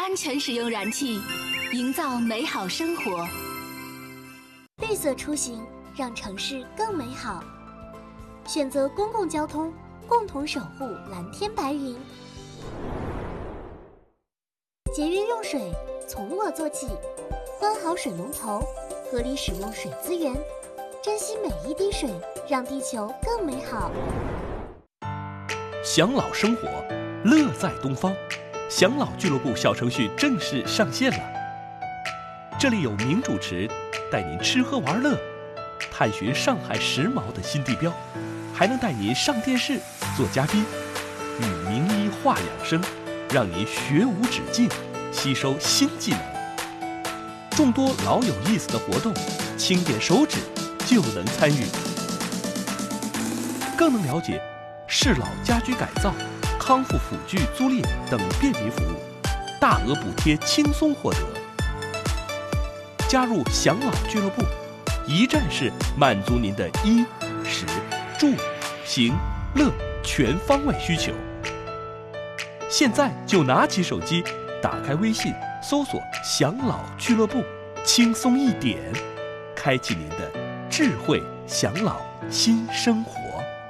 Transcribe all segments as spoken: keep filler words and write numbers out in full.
安全使用燃气，营造美好生活。 绿色出行，让城市更美好。选择公共交通，共同守护蓝天白云。节约用水，从我做起。关好水龙头，合理使用水资源，珍惜每一滴水，让地球更美好。 享老生活，乐在东方。享老俱乐部小程序正式上线了。这里有名主持带您吃喝玩乐，探寻上海时髦的新地标，还能带您上电视做嘉宾，与名医话养生，让您学无止境，吸收新技能。众多老有意思的活动，轻点手指就能参与，更能了解适老家居改造、康复辅具租赁等便民服务，大额补贴轻松获得。加入享老俱乐部，一站式满足您的衣食住行乐全方位需求。现在就拿起手机，打开微信，搜索享老俱乐部，轻松一点，开启您的智慧享老新生活。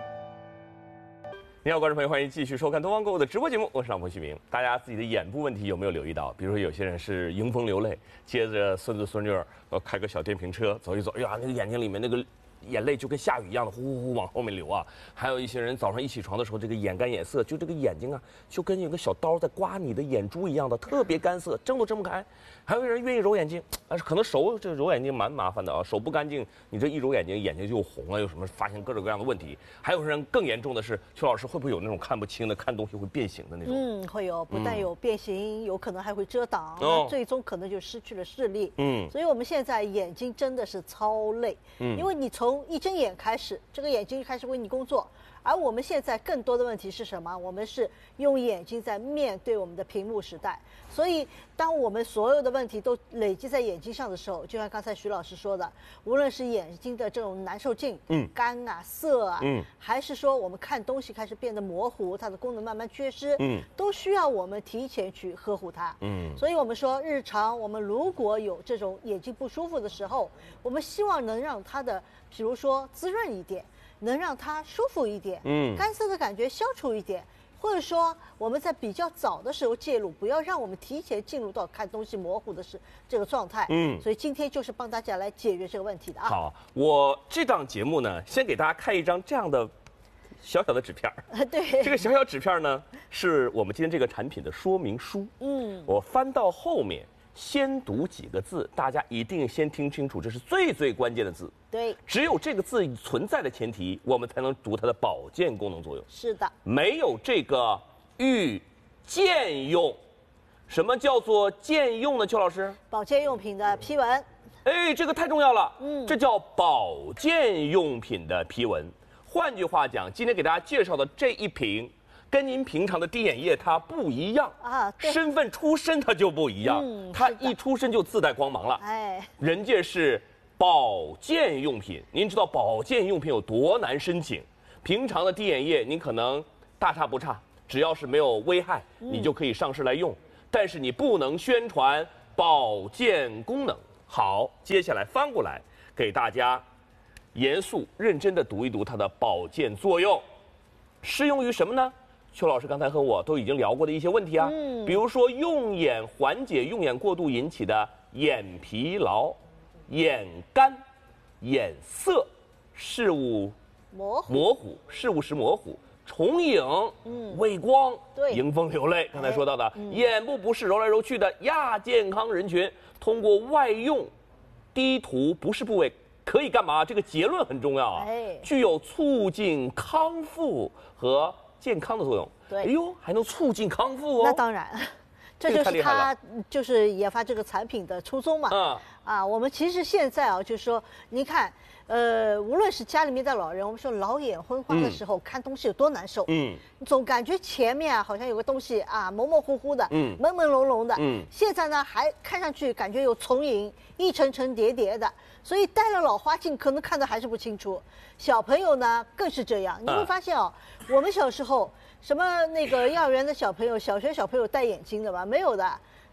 你好，观众朋友，欢迎继续收看东方购物的直播节目，我是老彭旭明。大家自己的眼部问题有没有留意到？比如说有些人是迎风流泪，接着孙子孙女儿呃开个小电瓶车走一走，哎呀，那个眼睛里面那个眼泪就跟下雨一样的呼呼呼往后面流啊。还有一些人早上一起床的时候，这个眼干眼涩，就这个眼睛啊，就跟有个小刀在刮你的眼珠一样的，特别干涩，睁都睁不开。还有人愿意揉眼睛，但是可能手这揉眼睛蛮麻烦的啊，手不干净，你这一揉眼睛，眼睛就红了，有什么发现各种各样的问题。还有人更严重的是，邱老师会不会有那种看不清的，看东西会变形的那种？ 嗯，会有，不但有变形，嗯、有可能还会遮挡， 哦、 那最终可能就失去了视力。 嗯， 所以我们现在眼睛真的是超累，嗯，因为你从一睁眼开始，这个眼睛就开始为你工作。而我们现在更多的问题是什么？我们是用眼睛在面对我们的屏幕时代，所以当我们所有的问题都累积在眼睛上的时候，就像刚才徐老师说的，无论是眼睛的这种难受劲、嗯，干啊、涩啊，嗯，还是说我们看东西开始变得模糊，它的功能慢慢缺失，嗯，都需要我们提前去呵护它，嗯，所以我们说日常我们如果有这种眼睛不舒服的时候，我们希望能让它的，比如说滋润一点。能让它舒服一点，嗯，干涩的感觉消除一点，或者说我们在比较早的时候介入，不要让我们提前进入到看东西模糊的是这个状态，嗯，所以今天就是帮大家来解决这个问题的啊。 好，我这档节目呢，先给大家看一张这样的小小的纸片儿， 对， 这个小小纸片呢，是我们今天这个产品的说明书，嗯，我翻到后面。先读几个字，大家一定先听清楚，这是最最关键的字。 对， 只有这个字存在的前提，我们才能读它的保健功能作用。 是的， 没有这个欲健用，什么叫做健用呢？邱老师， 保健用品的批文。 哎，这个太重要了。嗯，这叫保健用品的批文。换句话讲，今天给大家介绍的这一瓶。跟您平常的滴眼液它不一样啊，身份出身它就不一样，嗯、它一出生就自带光芒了。哎，人家是保健用品，您知道保健用品有多难申请？平常的滴眼液您可能大差不差，只要是没有危害，嗯、你就可以上市来用。但是你不能宣传保健功能。好，接下来翻过来给大家严肃认真的读一读它的保健作用，适用于什么呢？邱老师刚才和我都已经聊过的一些问题啊，嗯，比如说用眼缓解用眼过度引起的眼疲劳、眼干、眼涩、视物模糊、 模糊、视物时模糊、重影、嗯、畏光、对、迎风流泪。刚才说到的、嗯、眼部不适揉来揉去的亚健康人群，通过外用低涂不适部位可以干嘛？这个结论很重要啊，哎，具有促进康复和健康的作用。对，哎呦，还能促进康复哦。 那当然，这就是他就是研发这个产品的初衷嘛。嗯啊，我们其实现在啊，就是说，您看，呃，无论是家里面的老人，我们说老眼昏花的时候、嗯、看东西有多难受，嗯，总感觉前面啊好像有个东西啊模模糊糊的，嗯，朦朦胧胧的，嗯，现在呢还看上去感觉有重影，一层层叠叠的，所以戴了老花镜可能看得还是不清楚。小朋友呢更是这样，你会发现哦，嗯、我们小时候什么那个幼儿园的小朋友、小学小朋友戴眼镜的吧？没有的。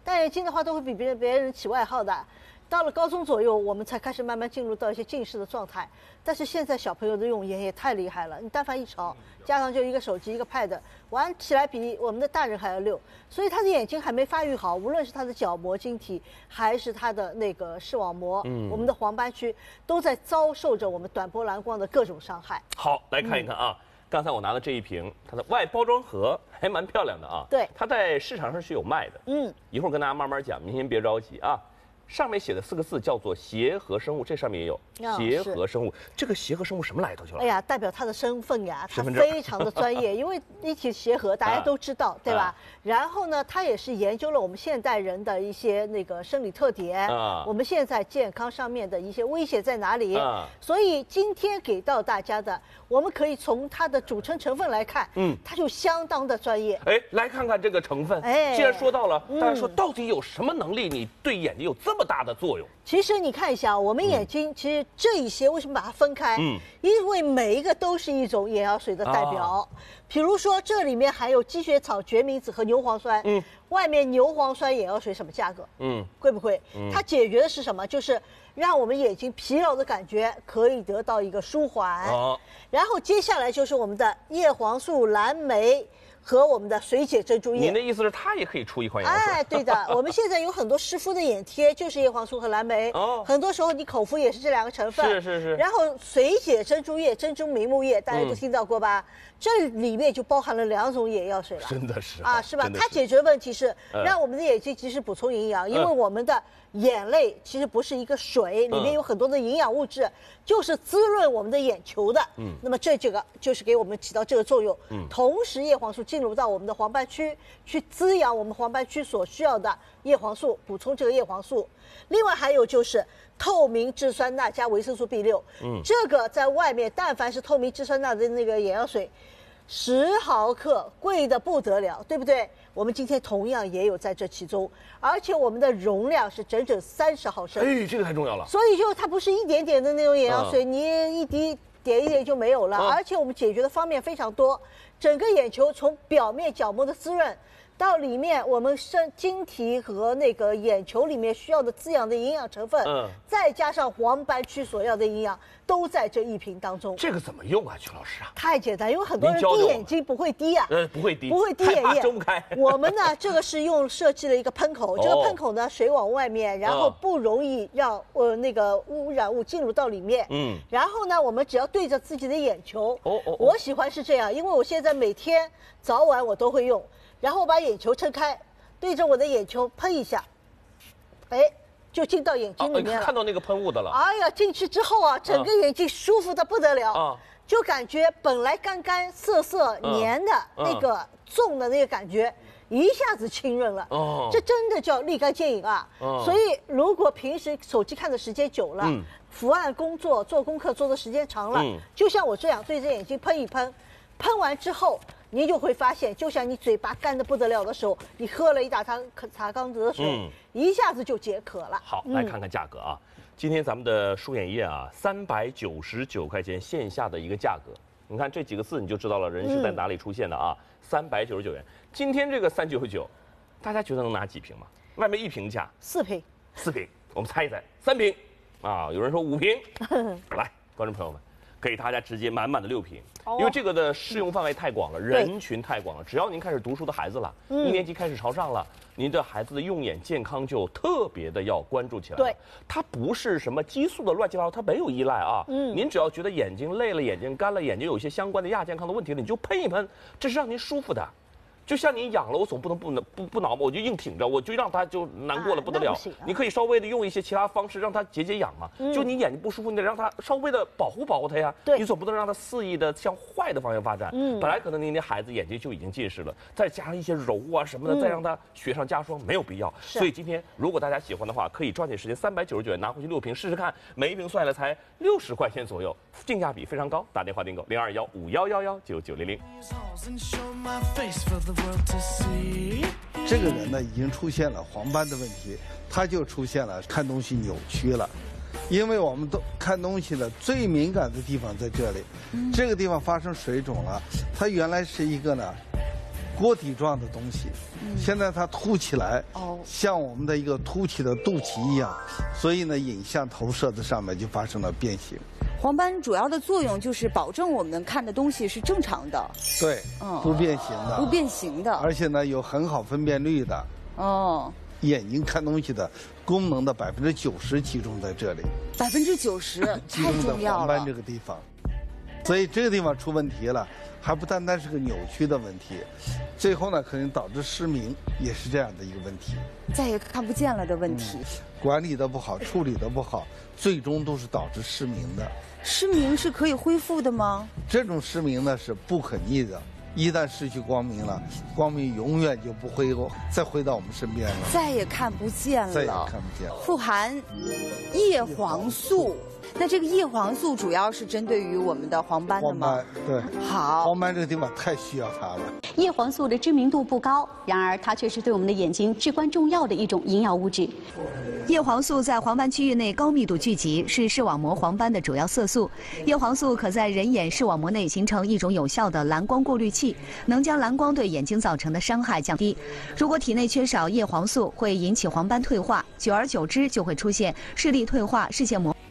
戴眼镜的话都会比别人别人起外号的。到了高中左右，我们才开始慢慢进入到一些近视的状态。但是现在小朋友的用眼也太厉害了，你但凡一吵，加上就一个手机一个 pad， 玩起来比我们的大人还要溜。所以他的眼睛还没发育好，无论是他的角膜晶体，还是他的那个视网膜，嗯，我们的黄斑区都在遭受着我们短波蓝光的各种伤害。 好，来看一看啊。嗯，刚才我拿的这一瓶，它的外包装盒还蛮漂亮的啊。 对， 它在市场上是有卖的。嗯，一会儿跟大家慢慢讲，您先别着急啊。上面写的四个字叫做协和生物，这上面也有协和生物。这个协和生物什么来头去了？ 哎呀，代表他的身份呀，他非常的专业，因为一提协和大家都知道，对吧？然后呢，他也是研究了我们现代人的一些那个生理特点，我们现在健康上面的一些威胁在哪里？所以今天给到大家的，我们可以从它的组成成分来看，嗯，它就相当的专业。 哎，来看看这个成分。哎，既然说到了，大家说到底有什么能力，你对眼睛有这么大的作用？ 其实你看一下，我们眼睛其实这一些为什么把它分开？嗯，因为每一个都是一种眼药水的代表。比如说这里面含有积雪草、决明子和牛磺酸。嗯，外面牛磺酸眼药水什么价格？嗯，贵不贵？嗯，它解决的是什么？就是让我们眼睛疲劳的感觉可以得到一个舒缓。哦，然后接下来就是我们的叶黄素、蓝莓和我们的水解珍珠液。 您的意思是它也可以出一款眼药水？ 哎，对的，我们现在有很多湿敷的眼贴就是叶黄素和蓝莓。哦，很多时候你口服也是这两个成分。 是是是。 然后水解珍珠液、珍珠明目液，大家都听到过吧？嗯，这里面就包含了两种眼药水了。 真的是啊，是吧？它解决问题是让我们的眼睛及时补充营养，因为我们的眼泪其实不是一个水，里面有很多的营养物质，就是滋润我们的眼球的。嗯，那么这这个就是给我们起到这个作用。嗯，同时叶黄素进入到我们的黄斑区，去滋养我们黄斑区所需要的叶黄素，补充这个叶黄素。另外还有就是透明质酸钠加维生素 B 六。嗯，这个在外面但凡是透明质酸钠的那个眼药水，十毫克贵的不得了，对不对？我们今天同样也有在这其中，而且我们的容量是整整三十毫升。 哎，这个太重要了。 所以就它不是一点点的那种眼药水，嗯，你一滴点一点就没有了，嗯，而且我们解决的方面非常多，整个眼球从表面角膜的滋润，到里面我们生晶体和那个眼球里面需要的滋养的营养成分，嗯，再加上黄斑区所要的营养，都在这一瓶当中。 这个怎么用啊，曲老师啊？ 太简单，因为很多人滴眼睛不会滴啊， 呃，不会滴， 不会滴眼液， 睁不开。 我们呢，这个是用设计了一个喷口，这个喷口呢，水往外面，然后不容易让呃那个污染物进入到里面。嗯，然后呢，我们只要对着自己的眼球。哦哦，我喜欢是这样，因为我现在每天早晚我都会用。然后我把眼球撑开，对着我的眼球喷一下，哎，就进到眼睛里面了。 哦，看到那个喷雾的了。 哎呀，进去之后啊，整个眼睛舒服的不得了，啊，就感觉本来干干涩涩黏的那个重的那个感觉，一下子清润了。哦，这真的叫立竿见影啊！哦，所以如果平时手机看的时间久了，嗯，伏案工作、做功课做的时间长了，嗯，就像我这样对着眼睛喷一喷，喷完之后。你就会发现，就像你嘴巴干得不得了的时候，你喝了一大汤茶缸子的水，嗯，一下子就解渴了。 好，来看看价格啊。嗯，今天咱们的舒眼液啊，三百九十九块钱线下的一个价格。你看这几个字你就知道了，人是在哪里出现的啊？三百九十九元。今天这个三九九，大家觉得能拿几瓶吗？外面一瓶价四瓶， 四瓶，我们猜一猜，三瓶啊？有人说五瓶。来，观众朋友们。给大家直接满满的六瓶，因为这个的适用范围太广了，人群太广了。只要您开始读书的孩子了，一年级开始朝上了，您的孩子的用眼健康就特别的要关注起来。对，它不是什么激素的乱七八糟，它没有依赖啊。嗯，您只要觉得眼睛累了、眼睛干了、眼睛有一些相关的亚健康的问题了，你就喷一喷，这是让您舒服的。就像你痒了，我总不能不能不不挠嘛，我就硬挺着，我就让它就难过了不得了。啊啊、你可以稍微的用一些其他方式让它解解痒嘛。嗯、就你眼睛不舒服，你得让它稍微的保护保护它呀。对，你总不能让它肆意的向坏的方向发展。嗯，本来可能您的孩子眼睛就已经近视了，再加上一些揉啊什么的，嗯、再让它雪上加霜，没有必要。所以今天如果大家喜欢的话，可以抓紧时间，三百九十九元拿回去六瓶试试看，每一瓶算下来才六十块钱左右，性价比非常高。打电话订购零二幺五幺幺幺九九零零。 这个人呢，已经出现了黄斑的问题，他就出现了看东西扭曲了，因为我们都看东西的最敏感的地方在这里，嗯、这个地方发生水肿了，它原来是一个呢锅底状的东西，嗯、现在它凸起来，哦，像我们的一个凸起的肚脐一样，所以呢，影像投射的上面就发生了变形。 黄斑主要的作用就是保证我们看的东西是正常的， 对，嗯，不变形的， 不变形的， 而且呢有很好分辨率的，哦，眼睛看东西的功能的百分之九十集中在这里， 百分之九十集中在黄斑这个地方，所以这个地方出问题了，还不单单是个扭曲的问题，最后呢可能导致失明，也是这样的一个问题， 再也看不见了的问题， 嗯、管理的不好，处理的不好，最终都是导致失明的。 失明是可以恢复的吗？ 这种失明呢是不可逆的，一旦失去光明了，光明永远就不会再回到我们身边了， 再也看不见了， 再也看不见了。 富含叶黄素，那这个叶黄素主要是针对于我们的黄斑的吗？ 黄斑，对。 好， 黄斑这个地方太需要它了。 叶黄素的知名度不高，然而它却是对我们的眼睛至关重要的一种营养物质。 叶黄素在黄斑区域内高密度聚集，是视网膜黄斑的主要色素。叶黄素可在人眼视网膜内形成一种有效的蓝光过滤器，能将蓝光对眼睛造成的伤害降低。如果体内缺少叶黄素，会引起黄斑退化，久而久之就会出现视力退化、视线模。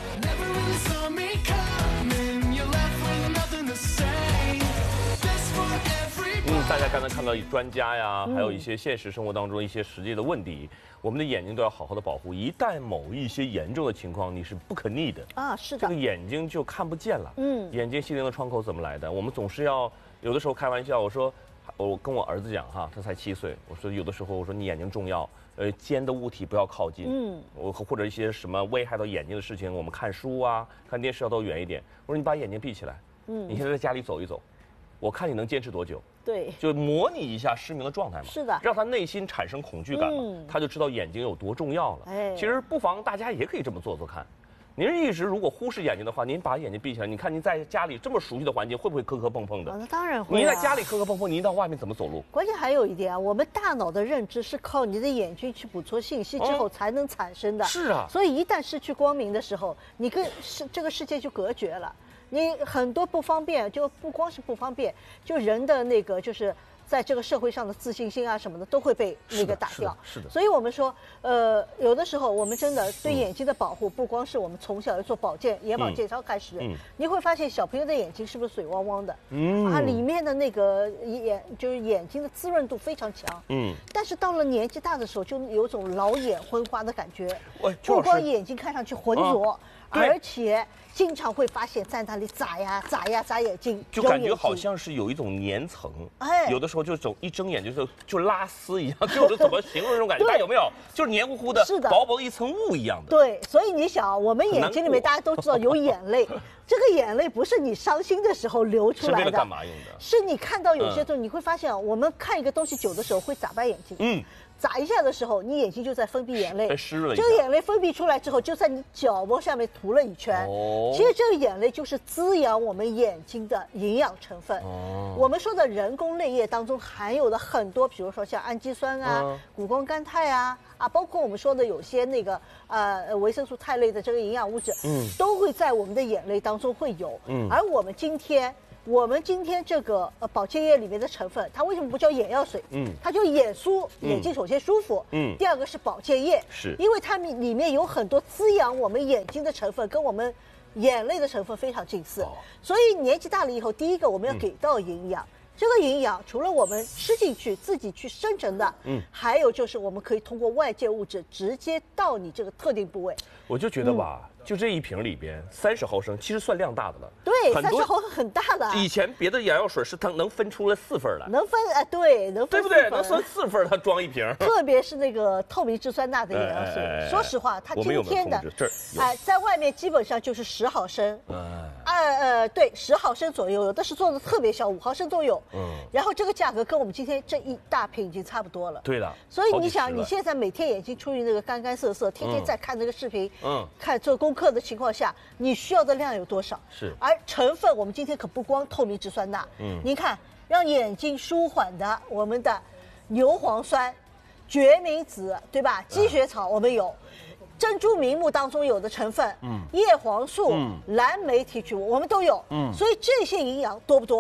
大家刚才看到专家呀，还有一些现实生活当中一些实际的问题，我们的眼睛都要好好的保护。一旦某一些严重的情况，你是不可逆的啊，是的， 这个眼睛就看不见了。嗯，眼睛心灵的窗口怎么来的？我们总是要有的时候开玩笑，我说我跟我儿子讲哈，他才七岁，我说有的时候我说你眼睛重要，呃，尖的物体不要靠近，嗯，我或者一些什么危害到眼睛的事情，我们看书啊、看电视要都远一点。我说你把眼睛闭起来，嗯，你现在在家里走一走。我看你能坚持多久？ 对， 就模拟一下失明的状态嘛。 是的， 让他内心产生恐惧感嘛，嗯、他就知道眼睛有多重要了。哎，其实不妨大家也可以这么做做看。您一直如果忽视眼睛的话，您把眼睛闭起来，你看您在家里这么熟悉的环境，会不会磕磕碰碰的？ 啊、那当然会、啊。 您在家里磕磕碰碰，您到外面怎么走路？ 关键还有一点啊，我们大脑的认知是靠你的眼睛去捕捉信息之后才能产生的。 嗯、是啊。 所以一旦失去光明的时候，你跟世这个世界就隔绝了。你很多不方便，就不光是不方便，就人的那个就是在这个社会上的自信心啊什么的都会被那个打掉。 是的。是的。 所以我们说，呃，有的时候我们真的对眼睛的保护，不光是我们从小要做保健、眼保健操开始，嗯，你会发现小朋友的眼睛是不是水汪汪的？嗯。啊，里面的那个眼就是眼睛的滋润度非常强。嗯。但是到了年纪大的时候，就有种老眼昏花的感觉，不光眼睛看上去浑浊，啊、而且。经常会发现在那里眨呀眨呀眨眼睛， 就感觉好像是有一种粘层，哎，有的时候就总一睁眼就是就拉丝一样，就是怎么形容这种感觉？大家有没有？就是黏糊糊的， 是的， 薄薄的一层雾一样的。 对，所以你想，我们眼睛里面大家都知道有眼泪，这个眼泪不是你伤心的时候流出来的， 是为了干嘛用的？ 是你看到有些东西，你会发现，我们看一个东西久的时候会眨巴眼睛，嗯。眨一下的时候，你眼睛就在分泌眼泪， 湿了。 这个眼泪分泌出来之后，就在你角膜下面涂了一圈。哦，其实这个眼泪就是滋养我们眼睛的营养成分。哦，我们说的人工泪液当中含有的很多，比如说像氨基酸啊、嗯、谷胱甘肽啊，啊，包括我们说的有些那个呃维生素肽类的这个营养物质，嗯，都会在我们的眼泪当中会有。嗯，而我们今天。我们今天这个呃保健液里面的成分，它为什么不叫眼药水？嗯，它就眼舒，眼睛首先舒服。嗯，第二个是保健液， 是因为它里面有很多滋养我们眼睛的成分，跟我们眼泪的成分非常近似。哦，所以年纪大了以后，第一个我们要给到营养。嗯，这个营养除了我们吃进去自己去生成的，嗯，还有就是我们可以通过外界物质直接到你这个特定部位。 我就觉得吧。嗯，就这一瓶里边三十毫升，其实算量大的了。 对，三十毫升很大了。 以前别的眼药水是它能分出来四份来， 能分哎，对，能分对不对？能分四份，它装一瓶。 特别是那个透明质酸钠的眼药水，哎哎哎说实话，它今天的哎，在外面基本上就是十毫升，哎呃对，十毫升左右，有的是做的特别小，五毫升都有。嗯。然后这个价格跟我们今天这一大瓶已经差不多了。 对的。 所以你想，你现在每天眼睛出于那个干干涩涩，天天在看那个视频，嗯，看做功课的情况下，你需要的量有多少？ 是。 而成分我们今天可不光透明质酸钠，嗯，您看让眼睛舒缓的我们的牛磺酸、决明子，对吧？积雪草我们有，珍珠明目当中有的成分，嗯，叶黄素、嗯、蓝莓提取物我们都有，嗯，所以这些营养多不多？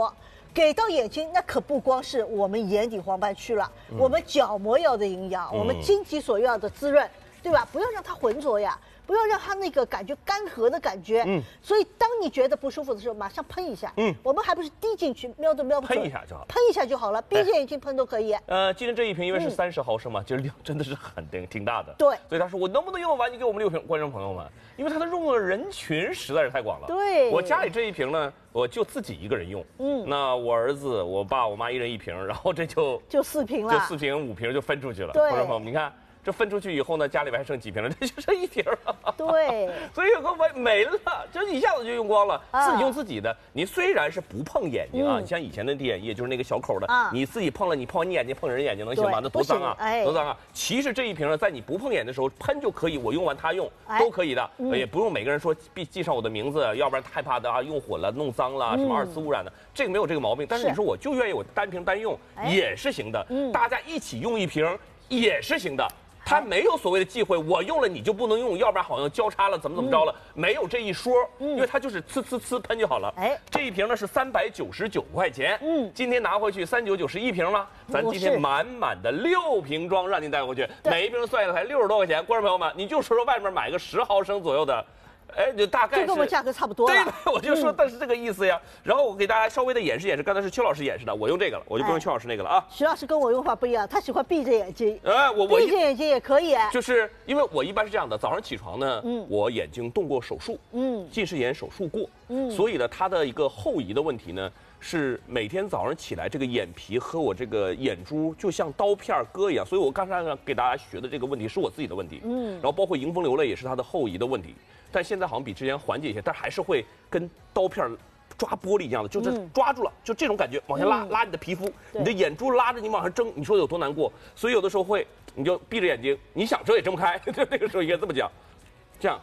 给到眼睛，那可不光是我们眼底黄斑区了，嗯、我们角膜要的营养，嗯、我们晶体所要的滋润，对吧？不要让它浑浊呀。不要让它那个感觉干涸的感觉，嗯，所以当你觉得不舒服的时候，马上喷一下，嗯，我们还不是滴进去，瞄都瞄不准， 喷一下就好， 喷一下就好了，闭着眼睛喷都可以。 呃，今天这一瓶因为是三十毫升嘛，其实量真的是很挺挺大的， 对， 所以他说我能不能用完？你给我们六瓶观众朋友们，因为它的用的人群实在是太广了。 对， 我家里这一瓶呢，我就自己一个人用，嗯，那我儿子、我爸、我妈一人一瓶，然后这就就四瓶了， 就四瓶五瓶就分出去了。 对， 观众朋友们，你看。这分出去以后呢，家里边还剩几瓶了？这就剩一瓶了。 对， 所以有个没没了，就一下子就用光了。啊、自己用自己的，你虽然是不碰眼睛啊，嗯、你像以前的滴眼液就是那个小口的，啊、你自己碰了，你碰完你眼睛碰人眼睛能行吗？那多脏啊，哎、多脏啊！其实这一瓶呢，在你不碰眼的时候喷就可以，我用完它用、哎、都可以的，嗯、也不用每个人说记记上我的名字，要不然害怕的啊用混了弄脏了，什么二次污染的，嗯、这个没有这个毛病。但是你说我就愿意我单瓶单用、哎、也是行的，嗯、大家一起用一瓶也是行的。它没有所谓的忌讳，我用了你就不能用，要不然好像交叉了，怎么怎么着了，嗯、没有这一说，嗯、因为它就是呲呲呲喷就好了。哎，这一瓶呢是三百九十九块钱，嗯，今天拿回去三九九十一瓶吗？咱今天满满的六瓶装让您带回去，每一瓶算下来才六十多块钱。观众朋友们，你就说说外面买个十毫升左右的。哎，就大概是就跟我们价格差不多了。 对，我就说，但是这个意思呀。然后我给大家稍微的演示演示，刚才是邱老师演示的，我用这个了，我就不用邱老师那个了啊。 徐老师跟我用法不一样，他喜欢闭着眼睛。 哎，我我闭着眼睛也可以。 就是因为我一般是这样的，早上起床呢，嗯，我眼睛动过手术，嗯，近视眼手术过，嗯，所以呢，它的一个后移的问题呢，是每天早上起来这个眼皮和我这个眼珠就像刀片割一样，所以我刚才给大家学的这个问题是我自己的问题，嗯，然后包括迎风流泪也是它的后移的问题。但现在好像比之前缓解一些，但还是会跟刀片抓玻璃一样的，就是抓住了，就这种感觉往下拉，拉你的皮肤，你的眼珠拉着你往上睁，你说有多难过？所以有的时候会，你就闭着眼睛，你想睁也睁不开，就那个时候应该这么讲，这样，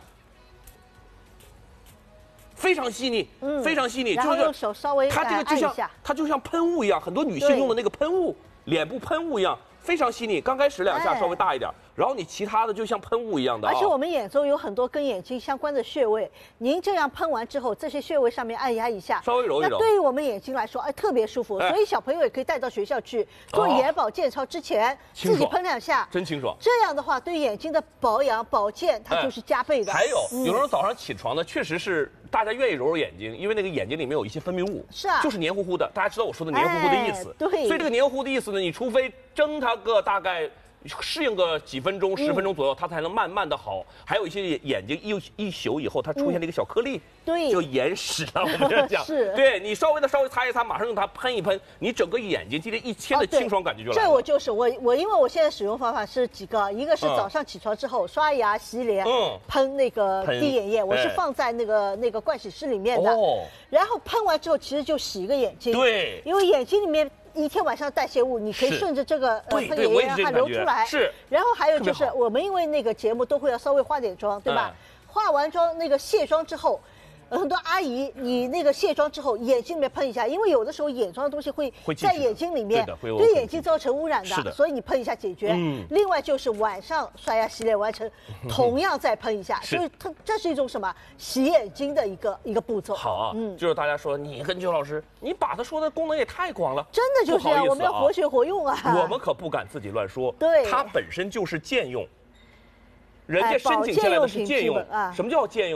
非常细腻，嗯，非常细腻， 就是用手稍微它这个就像它就像喷雾一样，很多女性用的那个喷雾，脸部喷雾一样。非常细腻，刚开始两下稍微大一点，哎、然后你其他的就像喷雾一样的、哦。 而且我们眼中有很多跟眼睛相关的穴位，您这样喷完之后，这些穴位上面按压一下， 稍微揉一揉， 那对于我们眼睛来说，哎，特别舒服。哎、所以小朋友也可以带到学校去做眼保健操之前，哦、自己喷两下， 真清爽。 这样的话，对眼睛的保养保健，它就是加倍的。 哎、还有，嗯、有时候早上起床呢，确实是大家愿意揉揉眼睛，因为那个眼睛里面有一些分泌物， 是啊， 就是黏糊糊的。大家知道我说的黏糊糊的意思， 哎、对。 所以这个黏糊的意思呢，你除非蒸它个大概。适应个几分钟、十分钟左右，它才能慢慢的好。还有一些眼睛一一宿以后，它出现了一个小颗粒， 对， 就眼屎了。我们这样讲， 是， 对你稍微的稍微擦一擦，马上用它喷一喷，你整个眼睛今天一天的清爽感觉就来了。 这我就是我我因为我现在使用方法是几个，一个是早上起床之后刷牙洗脸，嗯，喷那个滴眼液，我是放在那个那个盥洗室里面的，哦，然后喷完之后其实就洗一个眼睛， 对， 因为眼睛里面。一天晚上代谢物，你可以顺着这个呃喷眼液让它流出来。 是。 然后还有就是我们因为那个节目都会要稍微化点妆，对吧？嗯、化完妆那个卸妆之后，很多阿姨你那个卸妆之后眼睛里面喷一下，因为有的时候眼妆的东西会在眼睛里面，对, 对眼睛造成污染的， 的所以你喷一下解决。嗯。另外就是晚上刷牙洗脸完成，同样再喷一下，所以它这是一种什么洗眼睛的一个一个步骤。 好啊，嗯，就是大家说你跟邱老师，你把他说的功能也太广了， 真的就是这样，我们要活学活用啊。 我们可不敢自己乱说， 对， 它本身就是健用，人家申请下来的是健用，什么叫健用？